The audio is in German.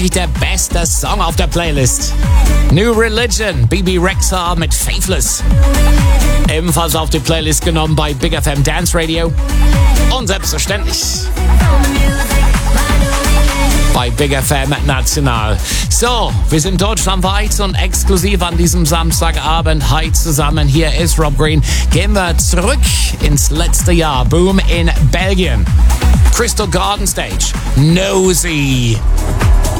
Der beste Song auf der Playlist. New Religion, BB Rexha mit Faithless. Ebenfalls auf die Playlist genommen bei Big FM Dance Radio. Und selbstverständlich bei Big FM National. So, wir sind deutschlandweit und exklusiv an diesem Samstagabend. Hi zusammen, hier ist Rob Green. Gehen wir zurück ins letzte Jahr. Boom in Belgien. Crystal Garden Stage. Nosy.